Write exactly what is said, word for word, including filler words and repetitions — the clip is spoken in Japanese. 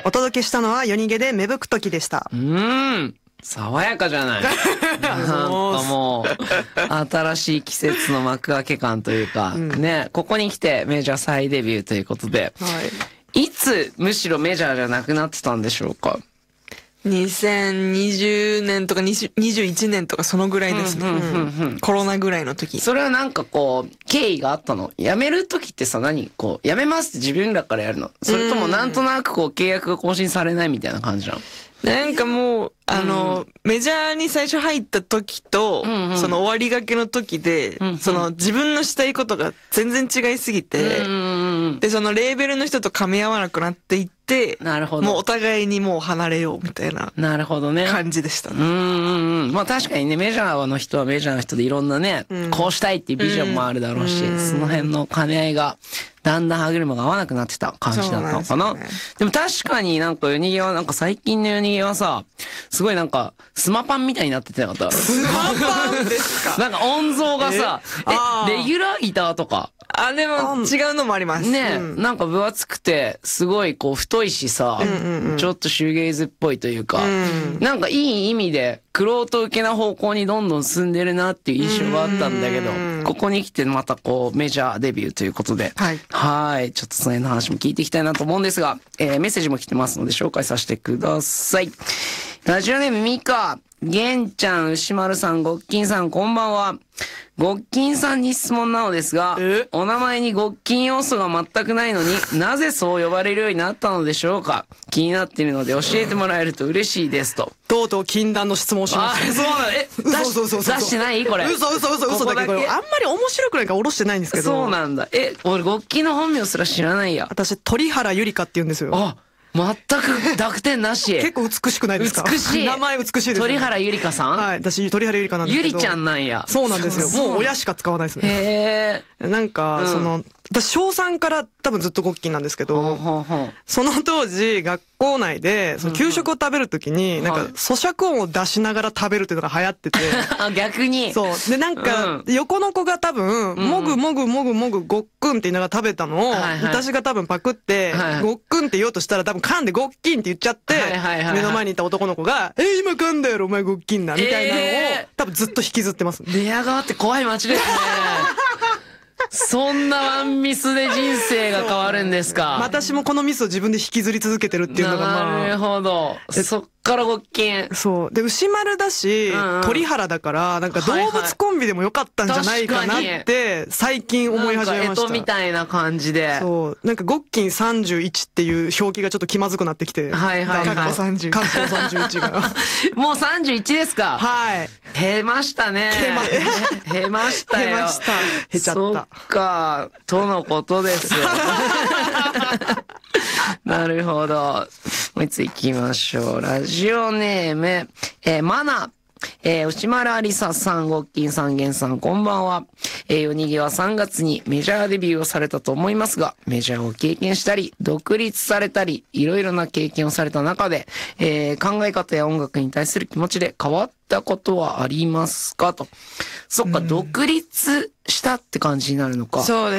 お届けしたのは夜逃げで芽吹く時でした。 うーん。爽やかじゃない。なんかもう、新しい季節の幕開け感というか、うん、ね、ここに来てメジャー再デビューということで、はい、いつむしろメジャーじゃなくなってたんでしょうか？ にせんにじゅうねんとかにじゅういちねんとかそのぐらいですね。コロナぐらいの時。 それはなんかこう、経緯があったの？辞める時ってさ、何こう、辞めますって自分らからやるの？それともなんとなくこう、契約が更新されないみたいな感じなの？ なんかもう、あの、うん、メジャーに最初入った時と、うんうん、その終わりがけの時で、うんうん、その自分のしたいことが全然違いすぎて、うんうん、で、そのレーベルの人と噛み合わなくなっていって、 なるほど。 もうお互いにもう離れようみたいな。 なるほどね。 感じでしたね。 うんうんうん。まあ確かにね、メジャーの人はメジャーの人でいろんなね、うん、こうしたいっていうビジョンもあるだろうし、うん、その辺の兼ね合いが、だんだん歯車が合わなくなってた感じだったのかな。 で, ね、でも確かになんか夜逃げはなんか最近の夜逃げはさ、すごいなんかスマパンみたいになっててなかった？ スマパンですか？ なんか音像がさ、え、えレギュラーギターとか。 あ、でも違うのもあります。 ね、うん、なんか分厚くて、すごいこう太いしさ、うんうんうん、ちょっとシューゲイズっぽいというか、うん、なんかいい意味で、玄人受けな方向にどんどん進んでるなっていう印象があったんだけど、ここに来てまたこうメジャーデビューということで、はい。はい。ちょっとその辺の話も聞いていきたいなと思うんですが、えー、メッセージも来てますので紹介させてください。ラジオネームミカ、ゲンちゃん、牛丸さん、ゴッキンさん、こんばんは。ゴッキンさんに質問なのですが、お名前にゴッキン要素が全くないのになぜそう呼ばれるようになったのでしょうか？気になっているので教えてもらえると嬉しいですと。 とうとう禁断の質問をします。 あ、そうなの。え、出し、そうそうそうそう出してないこれ。 嘘嘘嘘嘘だけど、あんまり面白くないから下ろしてないんですけど。 そうなんだ。え、俺ゴッキンの本名すら知らないや。 私、鳥原ゆりかって言うんですよ。 あ、全く濁点なし。 結構美しくないですか？ 美しい。 名前美しいです、ね。 鳥原ゆりかさん？ はい。私、鳥原ゆりかなんですけど。 ゆりちゃんなんや。 そうなんですよ。もう親しか使わないですね。 へー。 なんか、うん、その、私、小さんから多分ずっとゴッキンなんですけど、その当時、学校内で、その給食を食べるときに、なんか、咀嚼音を出しながら食べるっていうのが流行ってて。 逆に。 そう。で、なんか、横の子が多分、もぐもぐもぐもぐごっくんって言いながら食べたのを、私が多分パクって、ごっくんって言おうとしたら多分噛んでごっきんって言っちゃって、目の前にいた男の子が、え、今噛んだやろ、お前ごっきんな、みたいなのを、多分ずっと引きずってます。 寝屋川って怖い街ですね。そんなワンミスで人生が変わるんですか？ 私もこのミスを自分で引きずり続けてるっていうのがまあ。 なるほど。そっからごっきん。 そう。で、牛丸だし、うんうん、鳥原だから、なんか動物コンビでもよかったんじゃないかなって、最近思い始めました。 なんか干支みたいな感じで。 そう。なんかごっきんさんじゅういちっていう表記がちょっと気まずくなってきて。 はいはいはい。 かっこさんじゅう。かっこさんじゅういちが。 もうさんじゅういちですか？ はい。 へましたね。 へま、 へましたよ。 へました。へちゃった。 そっか。とのことですよ。なるほど。もう一つ行きましょう。ラジオネーム、えー、マナ。えー、牛丸ありささん、ゴッキンさん、ゲンさん、こんばんは。えー、夜逃げはさんがつにメジャーデビューをされたと思いますが、メジャーを経験したり、独立されたり、いろいろな経験をされた中で、えー、考え方や音楽に対する気持ちで変わったことはありますかと。そっか、独立したって感じになるのか。 そうです。